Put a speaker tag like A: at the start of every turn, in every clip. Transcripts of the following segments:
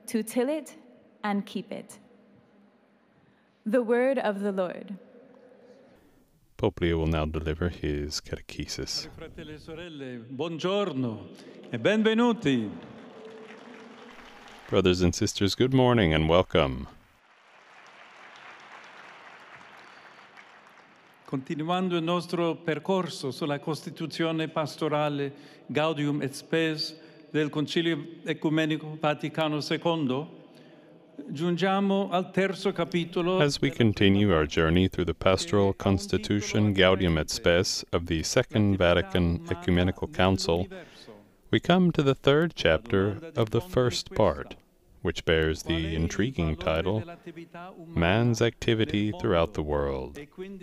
A: to till it and keep it. The word of the Lord.
B: Pope Leo will now deliver his catechesis.
C: Fratelli e sorelle, buongiorno e benvenuti.
B: Brothers and sisters, good morning and welcome.
C: Continuando il nostro percorso sulla Costituzione pastorale Gaudium et Spes del Concilio Ecumenico Vaticano II, giungiamo al terzo capitolo.
B: As we continue our journey through the pastoral constitution Gaudium et Spes of the Second Vatican Ecumenical Council, we come to the third chapter of the first part, which bears the intriguing title, Man's Activity Throughout the World.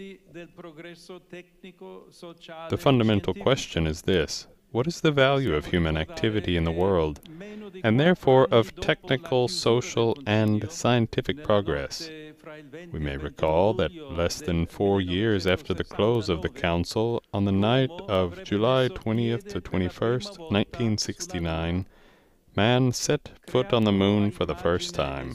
B: The fundamental question is this: what is the value of human activity in the world, and therefore of technical, social, and scientific progress? We may recall that less than 4 years after the close of the Council, on the night of July 20th to 21st, 1969, man set foot on the moon for the first time.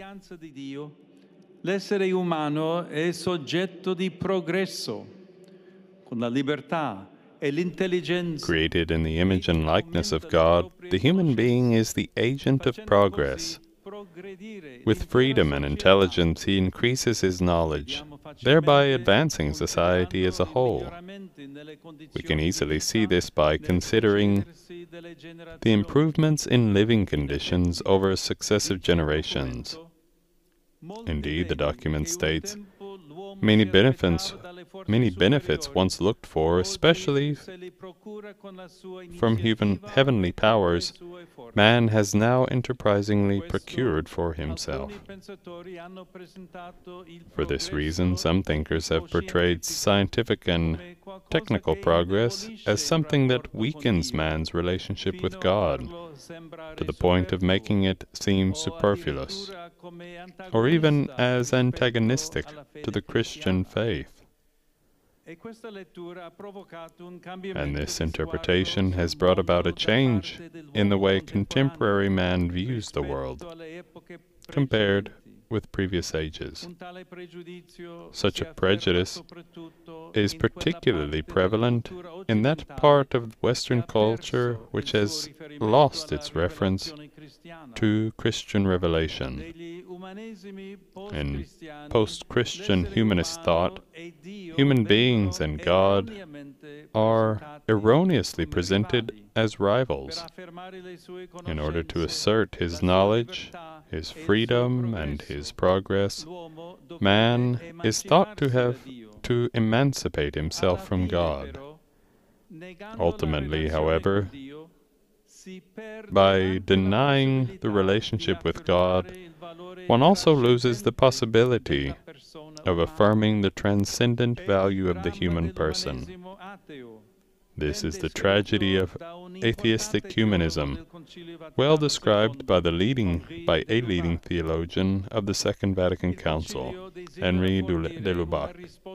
C: L'essere umano è soggetto di progresso, con la libertà e l'intelligenza.
B: Created in the image and likeness of God, the human being is the agent of progress. With freedom and intelligence, he increases his knowledge, thereby advancing society as a whole. We can easily see this by considering the improvements in living conditions over successive generations. Indeed, the document states, many benefits once looked for, especially from heavenly powers, man has now enterprisingly procured for himself. For this reason, some thinkers have portrayed scientific and technical progress as something that weakens man's relationship with God, to the point of making it seem superfluous, or even as antagonistic to the Christian faith. And this interpretation has brought about a change in the way contemporary man views the world, compared with previous ages. Such a prejudice is particularly prevalent in that part of Western culture which has lost its reference to Christian revelation. In post-Christian humanist thought, human beings and God are erroneously presented as rivals. In order to assert his knowledge, his freedom, and his progress, man is thought to have to emancipate himself from God. Ultimately, however, by denying the relationship with God, one also loses the possibility of affirming the transcendent value of the human person. This is the tragedy of atheistic humanism, well described by a leading theologian of the Second Vatican Council, Henri de Lubac.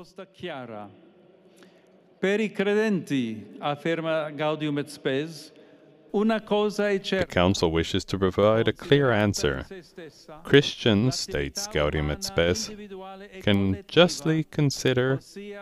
C: Per I credenti, afferma Gaudium et Spes,
B: the Council wishes to provide a clear answer. Christians, states Gaudium et Spes, can justly consider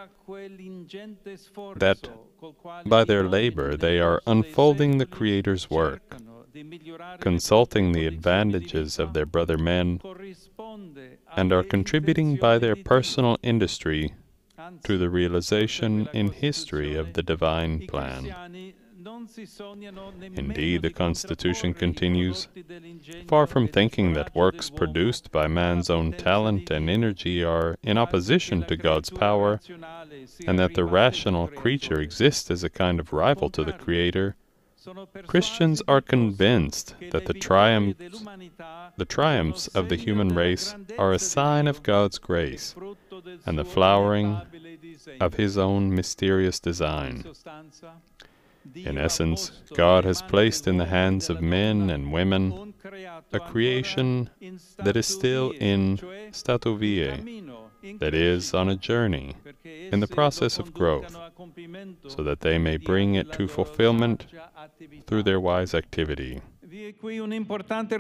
B: that by their labor they are unfolding the Creator's work, consulting the advantages of their brother men, and are contributing by their personal industry to the realization in history of the divine plan. Indeed, the Constitution continues, far from thinking that works produced by man's own talent and energy are in opposition to God's power, and that the rational creature exists as a kind of rival to the Creator, Christians are convinced that the triumphs of the human race are a sign of God's grace and the flowering of His own mysterious design. In essence, God has placed in the hands of men and women a creation that is still in statu viae, that is, on a journey, in the process of growth, so that they may bring it to fulfillment through their wise activity.